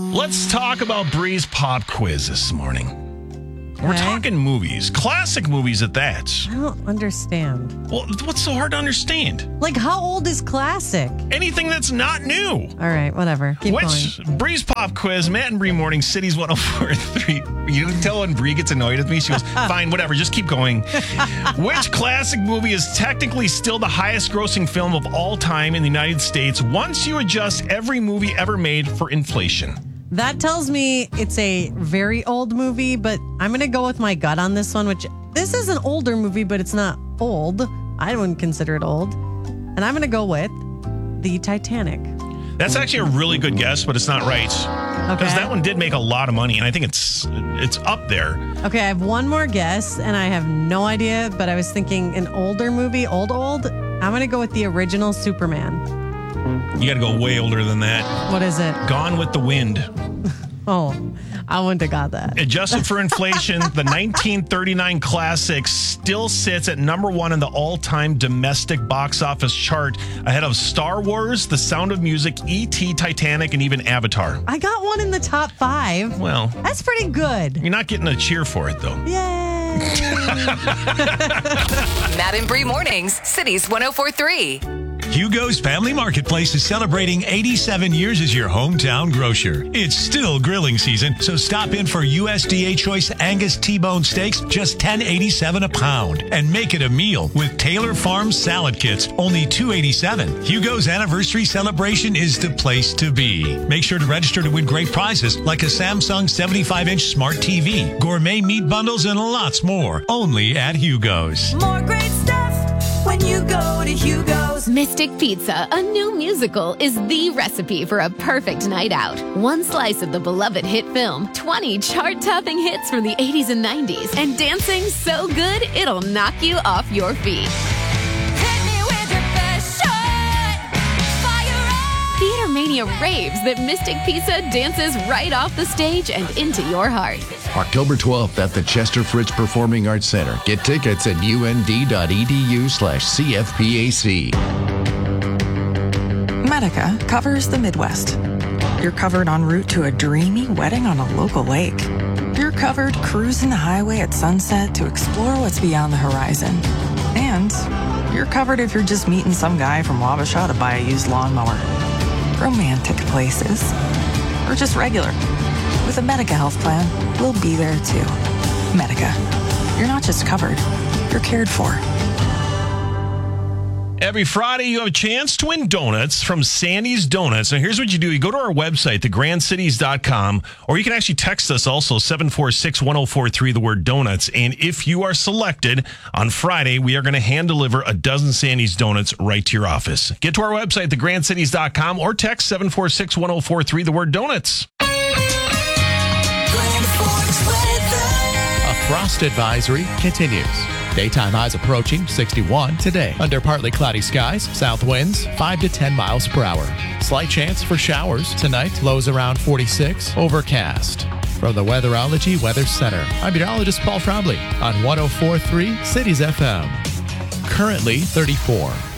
Let's talk about Bree's Pop Quiz this morning. We're talking movies, classic movies at that. I don't understand. Well, what's so hard to understand? Like, how old is classic? Anything that's not new. All right, whatever. Keep going. Bree's Pop Quiz, Matt and Bree Morning, Cities 104.3. You can tell when Bree gets annoyed with me. She goes, fine, whatever, just keep going. Which classic movie is technically still the highest grossing film of all time in the United States once you adjust every movie ever made for inflation? That tells me it's a very old movie, but I'm going to go with my gut on this one, which this is an older movie, but it's not old. I wouldn't consider it old. And I'm going to go with the Titanic. That's actually a really good guess, but it's not right. Because that one did make a lot of money, and I think it's up there. Okay, I have one more guess, and I have no idea, but I was thinking an older movie, old. I'm going to go with the original Superman. You got to go way older than that. What is it? Gone with the Wind. Oh, I wouldn't have got that. Adjusted for inflation, the 1939 classic still sits at number one in the all-time domestic box office chart, ahead of Star Wars, The Sound of Music, E.T., Titanic, and even Avatar. I got one in the top 5. Well, that's pretty good. You're not getting a cheer for it, though. Yay! Matt and Bree Mornings, Cities 104.3. Hugo's Family Marketplace is celebrating 87 years as your hometown grocer. It's still grilling season, so stop in for USDA Choice Angus T-bone steaks, just $10.87 a pound. And make it a meal with Taylor Farms salad kits, only $2.87. Hugo's anniversary celebration is the place to be. Make sure to register to win great prizes like a Samsung 75-inch smart TV, gourmet meat bundles, and lots more. Only at Hugo's. More great stuff when you go to Hugo's. Mystic Pizza, a new musical, is the recipe for a perfect night out. One slice of the beloved hit film, 20 chart-topping hits from the 80s and 90s, and dancing so good it'll knock you off your feet. Hit me with your best shot. Fire up. Theater Mania raves that Mystic Pizza dances right off the stage and into your heart. October 12th at the Chester Fritz Performing Arts Center. Get tickets at und.edu/CFPAC. Medica covers the Midwest. You're covered en route to a dreamy wedding on a local lake. You're covered cruising the highway at sunset to explore what's beyond the horizon. And you're covered if you're just meeting some guy from Wabasha to buy a used lawnmower. Romantic places. Or just regular. With a Medica health plan, we'll be there too. Medica. You're not just covered, you're cared for. Every Friday, you have a chance to win donuts from Sandy's Donuts. Now, here's what you do. You go to our website, thegrandcities.com, or you can actually text us also, 746-1043, the word donuts. And if you are selected on Friday, we are going to hand deliver a dozen Sandy's Donuts right to your office. Get to our website, thegrandcities.com, or text 746-1043, the word donuts. A frost advisory continues. Daytime highs approaching 61 today. Under partly cloudy skies, south winds 5 to 10 miles per hour. Slight chance for showers tonight. Lows around 46. Overcast. From the Weatherology Weather Center, I'm meteorologist Paul Trombley on 104.3 Cities FM. Currently 34.